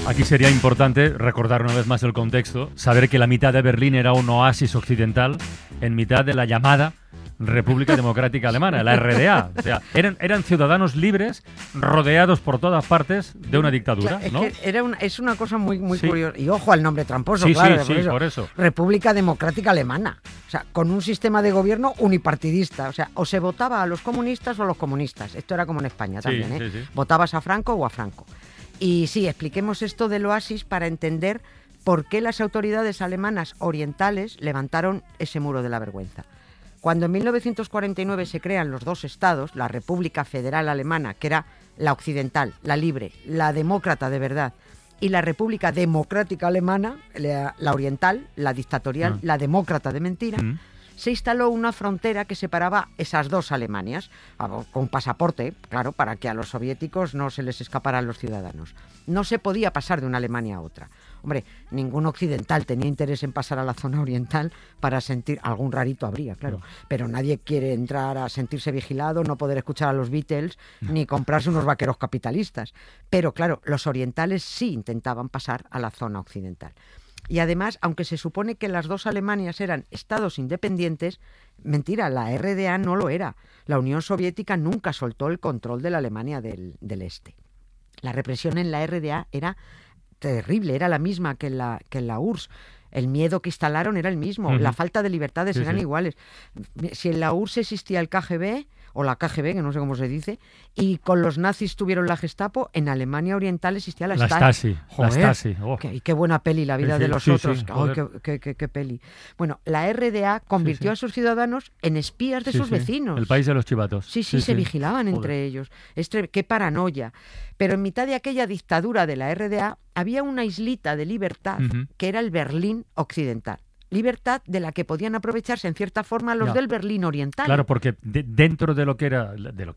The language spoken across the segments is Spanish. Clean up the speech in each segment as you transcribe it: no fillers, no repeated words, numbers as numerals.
Aquí sería importante recordar una vez más el contexto, saber que la mitad de Berlín era un oasis occidental en mitad de la llamada República Democrática Alemana, la RDA. O sea, eran ciudadanos libres rodeados por todas partes de una dictadura, o sea, ¿no? Es una cosa muy Sí. curiosa. Y ojo al nombre tramposo, Sí, claro. sí, por eso. República Democrática Alemana. O sea, con un sistema de gobierno unipartidista. O sea, o se votaba a los comunistas o a los comunistas. Esto era como en España también, Sí, ¿eh? sí, sí. Votabas a Franco o a Franco. Y sí, expliquemos esto del oasis para entender por qué las autoridades alemanas orientales levantaron ese muro de la vergüenza. Cuando en 1949 se crean los dos estados, la República Federal Alemana, que era la occidental, la libre, la demócrata de verdad, y la República Democrática Alemana, la oriental, la dictatorial, la demócrata de mentira, se instaló una frontera que separaba esas dos Alemanias, con pasaporte, claro, para que a los soviéticos no se les escaparan los ciudadanos. No se podía pasar de una Alemania a otra. Hombre, ningún occidental tenía interés en pasar a la zona oriental para sentir, algún rarito habría, claro, pero nadie quiere entrar a sentirse vigilado, no poder escuchar a los Beatles, ni comprarse unos vaqueros capitalistas. Pero claro, los orientales sí intentaban pasar a la zona occidental. Y además, aunque se supone que las dos Alemanias eran estados independientes, mentira, la RDA no lo era. La Unión Soviética nunca soltó el control de la Alemania del Este. La represión en la RDA era terrible, era la misma que en la URSS. El miedo que instalaron era el mismo, la falta de libertades eran iguales. Si en la URSS existía el KGB, o la KGB, que no sé cómo se dice, y con los nazis tuvieron la Gestapo, en Alemania Oriental existía la Stasi. Joder, la Stasi. Oh. Qué buena peli, La vida de los otros. Sí, oh, qué peli. Bueno, la RDA convirtió a sus ciudadanos en espías de sus vecinos. El país de los chivatos. Sí, se vigilaban entre ellos. Qué paranoia. Pero en mitad de aquella dictadura de la RDA había una islita de libertad que era el Berlín Occidental. Libertad de la que podían aprovecharse en cierta forma los del Berlín Oriental. Claro, porque dentro de lo que era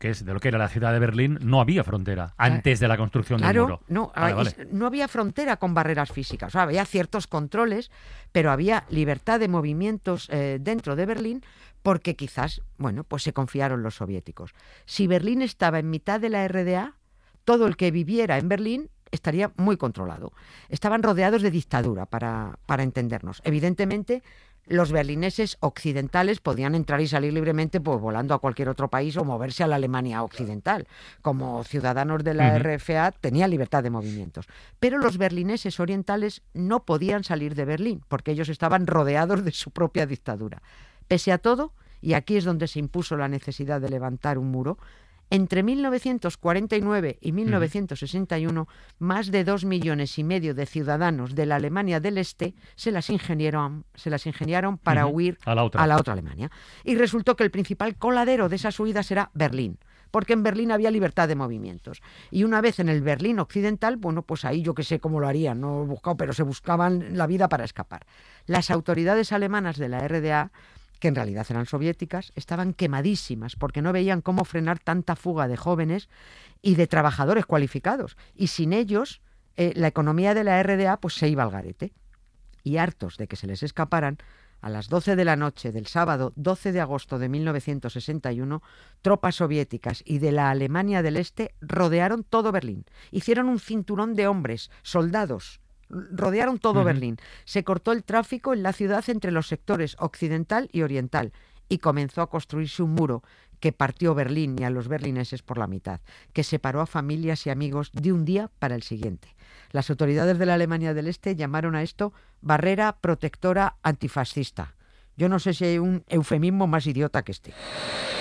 la ciudad de Berlín no había frontera antes de la construcción del muro. No había frontera con barreras físicas. O sea, había ciertos controles, pero había libertad de movimientos dentro de Berlín porque quizás, pues se confiaron los soviéticos. Si Berlín estaba en mitad de la RDA, todo el que viviera en Berlín estaría muy controlado. Estaban rodeados de dictadura, para entendernos. Evidentemente, los berlineses occidentales podían entrar y salir libremente pues volando a cualquier otro país o moverse a la Alemania occidental. Como ciudadanos de la RFA tenían libertad de movimientos. Pero los berlineses orientales no podían salir de Berlín porque ellos estaban rodeados de su propia dictadura. Pese a todo, y aquí es donde se impuso la necesidad de levantar un muro, entre 1949 y 1961, más de 2,5 millones de ciudadanos de la Alemania del Este se las ingeniaron para huir a la otra Alemania. Y resultó que el principal coladero de esas huidas era Berlín, porque en Berlín había libertad de movimientos. Y una vez en el Berlín Occidental, pues ahí yo que sé cómo lo harían, no he buscado, pero se buscaban la vida para escapar. Las autoridades alemanas de la RDA, que en realidad eran soviéticas, estaban quemadísimas porque no veían cómo frenar tanta fuga de jóvenes y de trabajadores cualificados. Y sin ellos, la economía de la RDA pues se iba al garete. Y hartos de que se les escaparan, a las 12 de la noche del sábado 12 de agosto de 1961, tropas soviéticas y de la Alemania del Este rodearon todo Berlín. Hicieron un cinturón de hombres, soldados, rodearon todo Berlín. Se cortó el tráfico en la ciudad entre los sectores occidental y oriental y comenzó a construirse un muro que partió Berlín y a los berlineses por la mitad, que separó a familias y amigos de un día para el siguiente. Las autoridades de la Alemania del Este llamaron a esto barrera protectora antifascista. Yo no sé si hay un eufemismo más idiota que este.